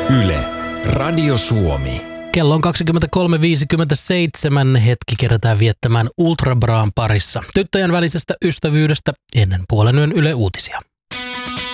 Yle, Radio Suomi. Kello on 23.57, hetki kerätään viettämään Ultra Braan parissa. Tyttöjen välisestä ystävyydestä ennen puolen yön Yle Uutisia.